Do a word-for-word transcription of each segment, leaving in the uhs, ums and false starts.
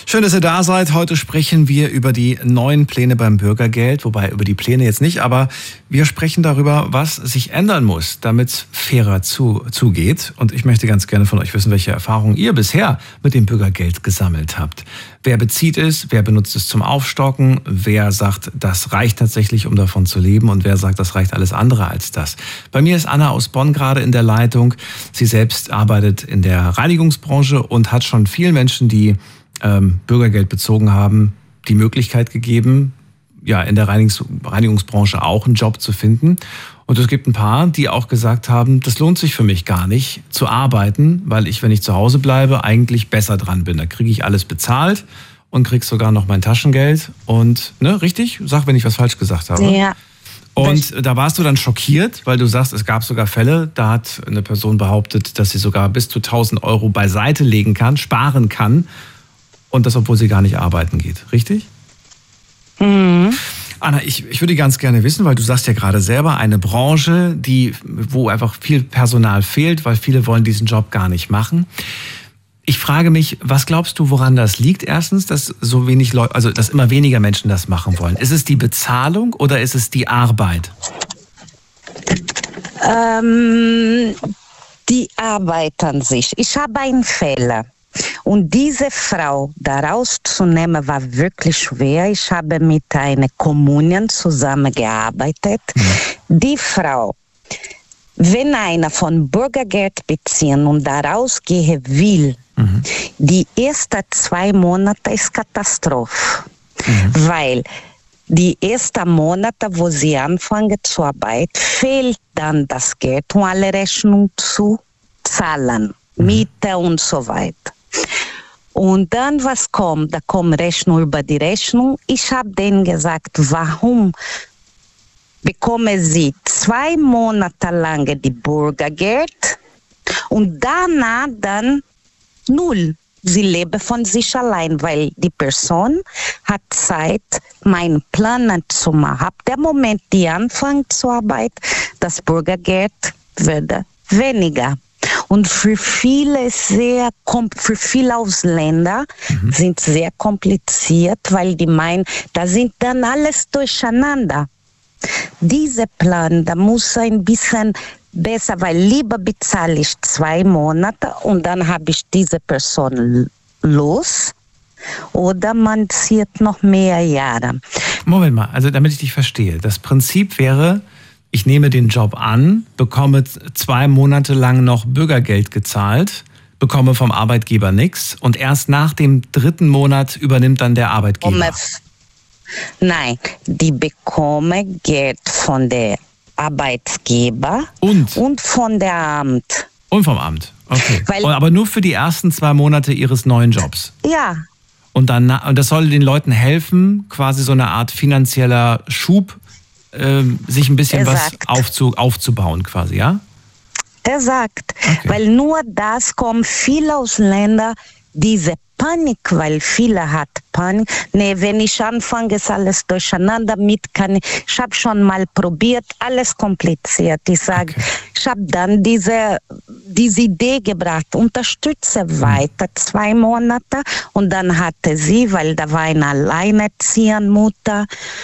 Schön, dass ihr da seid. Heute sprechen wir über die neuen Pläne beim Bürgergeld. Wobei über die Pläne jetzt nicht, aber wir sprechen darüber, was sich ändern muss, damit es fairer zu, zugeht. Und ich möchte ganz gerne von euch wissen, welche Erfahrungen ihr bisher mit dem Bürgergeld gesammelt habt. Wer bezieht es, wer benutzt es zum Aufstocken, wer sagt, das reicht tatsächlich, um davon zu leben, und wer sagt, das reicht alles andere als das. Bei mir ist Anna aus Bonn gerade in der Leitung. Sie selbst arbeitet in der Reinigungsbranche und hat schon vielen Menschen, die ähm, Bürgergeld bezogen haben, die Möglichkeit gegeben, ja, in der Reinigungs- Reinigungsbranche auch einen Job zu finden. Und es gibt ein paar, die auch gesagt haben, das lohnt sich für mich gar nicht zu arbeiten, weil ich, wenn ich zu Hause bleibe, eigentlich besser dran bin. Da kriege ich alles bezahlt und kriege sogar noch mein Taschengeld. Und, ne, richtig? Sag, wenn ich was falsch gesagt habe. Ja. Und da warst du dann schockiert, weil du sagst, es gab sogar Fälle, da hat eine Person behauptet, dass sie sogar bis zu tausend Euro beiseite legen kann, sparen kann. Und das, obwohl sie gar nicht arbeiten geht. Richtig? Mhm. Anna, ich, ich würde ganz gerne wissen, weil du sagst ja gerade selber, eine Branche, die, wo einfach viel Personal fehlt, weil viele wollen diesen Job gar nicht machen. Ich frage mich, was glaubst du, woran das liegt? Erstens, dass so wenig Leute, also dass immer weniger Menschen das machen wollen. Ist es die Bezahlung oder ist es die Arbeit? Ähm, die Arbeit an sich. Ich habe einen Fehler. Und diese Frau da rauszunehmen, war wirklich schwer. Ich habe mit einer Kommune zusammengearbeitet. Mhm. Die Frau, wenn einer von Bürgergeld beziehen und da rausgehen will, mhm. die ersten zwei Monate ist Katastrophe. Mhm. Weil die ersten Monate, wo sie anfangen zu arbeiten, fehlt dann das Geld, um alle Rechnungen zu zahlen. Mhm. Miete und so weiter. Und dann, was kommt? Da kommt Rechnung über die Rechnung. Ich habe denen gesagt, warum bekommen sie zwei Monate lang die Bürgergeld und danach dann null. Sie leben von sich allein, weil die Person hat Zeit, meinen Plan zu machen. Ab dem Moment, die anfangen zu arbeiten, das Bürgergeld wird weniger. Und für viele sehr, für viele Ausländer mhm. sind sehr kompliziert, weil die meinen, da sind dann alles durcheinander. Dieser Plan, da muss ein bisschen besser, weil lieber bezahle ich zwei Monate und dann habe ich diese Person los, oder man zieht noch mehr Jahre. Moment mal, also damit ich dich verstehe, das Prinzip wäre, ich nehme den Job an, bekomme zwei Monate lang noch Bürgergeld gezahlt, bekomme vom Arbeitgeber nichts und erst nach dem dritten Monat übernimmt dann der Arbeitgeber. Nein, die bekommen Geld von der Arbeitgeber und, und von der Amt. Und vom Amt, okay. Weil, aber nur für die ersten zwei Monate ihres neuen Jobs. Ja. Und, dann, und das soll den Leuten helfen, quasi so eine Art finanzieller Schub, Ähm, sich ein bisschen er was aufzu, aufzubauen quasi, ja? Er sagt, okay. Weil nur das kommen viele Ausländer, diese Panik, weil viele hat Panik. Nee, wenn ich anfange, ist alles durcheinander mit, kann ich, ich habe schon mal probiert, alles kompliziert. Ich sage, okay. ich habe dann diese, diese Idee gebracht, unterstütze mhm. weiter, zwei Monate, und dann hatte sie, weil da war eine alleinerziehende Mutter,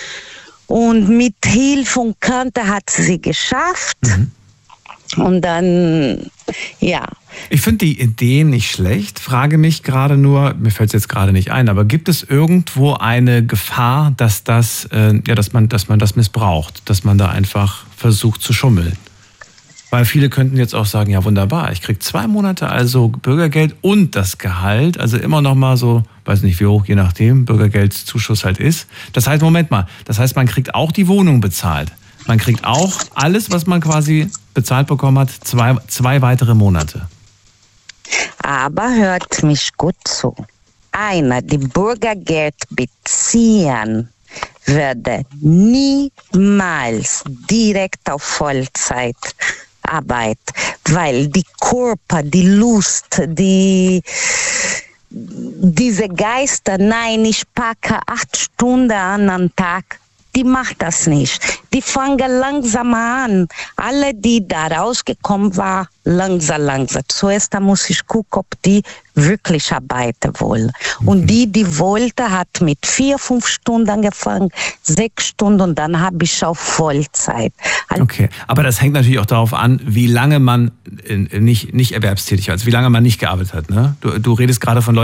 und mit Hilfe und Kante hat sie geschafft. Mhm. Und dann, ja. Ich finde die Idee nicht schlecht, frage mich gerade nur, mir fällt es jetzt gerade nicht ein, aber gibt es irgendwo eine Gefahr, dass das, äh, ja, dass man, dass man das missbraucht, dass man da einfach versucht zu schummeln? Weil viele könnten jetzt auch sagen, ja wunderbar, ich kriege zwei Monate also Bürgergeld und das Gehalt, also immer noch mal so, weiß nicht wie hoch, je nachdem, Bürgergeldzuschuss halt ist. Das heißt, Moment mal, das heißt, man kriegt auch die Wohnung bezahlt. Man kriegt auch alles, was man quasi bezahlt bekommen hat, zwei, zwei weitere Monate. Aber hört mich gut zu. Einer, die Bürgergeld beziehen, würde niemals direkt auf Vollzeit arbeiten, weil die Körper, die Lust, die diese Geister, nein, ich packe acht Stunden an am Tag, die macht das nicht. Die fangen langsam an. Alle, die da rausgekommen waren, langsam, langsam. Zuerst da muss ich gucken, ob die wirklich arbeiten wollen. Und die, die wollte, hat mit vier, fünf Stunden angefangen, sechs Stunden und dann habe ich auf Vollzeit. Also okay, aber das hängt natürlich auch darauf an, wie lange man nicht, nicht erwerbstätig war, also wie lange man nicht gearbeitet hat. Ne? Du, du redest gerade von Leuten,